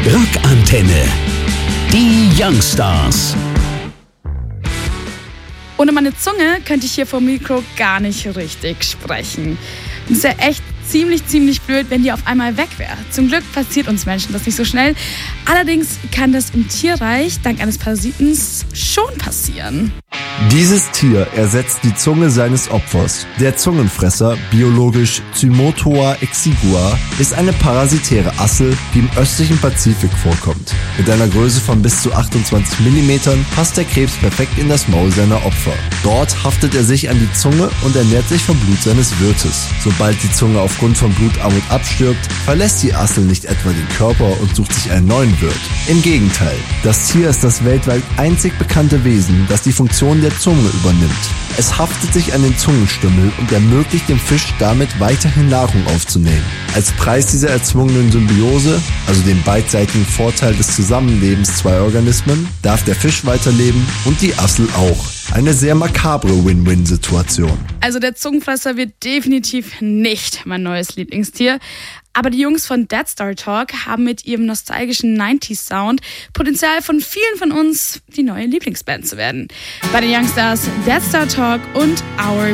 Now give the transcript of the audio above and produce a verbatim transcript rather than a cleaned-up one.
Rockantenne. Die Youngstars. Ohne meine Zunge könnte ich hier vor dem Mikro gar nicht richtig sprechen. Das ist ja echt ziemlich, ziemlich blöd, wenn die auf einmal weg wäre. Zum Glück passiert uns Menschen das nicht so schnell. Allerdings kann das im Tierreich dank eines Parasiten schon passieren. Dieses Tier ersetzt die Zunge seines Opfers. Der Zungenfresser, biologisch Cymothoa exigua, ist eine parasitäre Assel, die im östlichen Pazifik vorkommt. Mit einer Größe von bis zu achtundzwanzig Millimeter passt der Krebs perfekt in das Maul seiner Opfer. Dort haftet er sich an die Zunge und ernährt sich vom Blut seines Wirtes. Sobald die Zunge aufgrund von Blutarmut abstirbt, verlässt die Assel nicht etwa den Körper und sucht sich einen neuen Wirt. Im Gegenteil, das Tier ist das weltweit einzig bekannte Wesen, das die Funktion der Zunge übernimmt. Es haftet sich an den Zungenstümmel und ermöglicht dem Fisch damit weiterhin Nahrung aufzunehmen. Als Preis dieser erzwungenen Symbiose, also dem beidseitigen Vorteil des Zusammenlebens zweier Organismen, darf der Fisch weiterleben und die Assel auch. Eine sehr makabre Win-Win-Situation. Also der Zungenfresser wird definitiv nicht mein neues Lieblingstier. Aber die Jungs von Dead Star Talk haben mit ihrem nostalgischen neunziger Sound Potenzial von vielen von uns, die neue Lieblingsband zu werden. Bei den Youngstars Dead Star Talk und Our